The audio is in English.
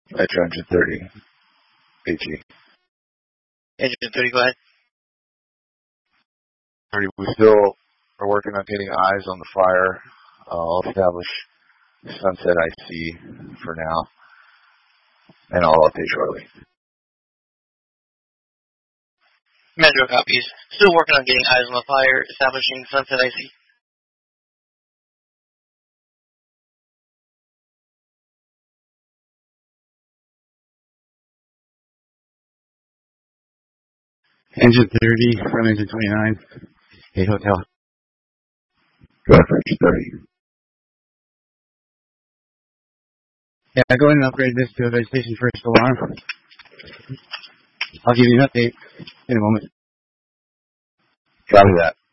Metro Engine 30. AG. Engine 30, go ahead. 30, we still are working on getting eyes on the fire. I'll establish Sunset IC for now, and I'll update shortly. Metro copies. Still working on getting eyes on the fire, establishing Sunset IC. Engine 30 from Engine 29. Hey, Hotel. Go ahead for Engine 30. Yeah, go ahead and upgrade this to a vegetation first alarm. I'll give you an update in a moment. Copy that.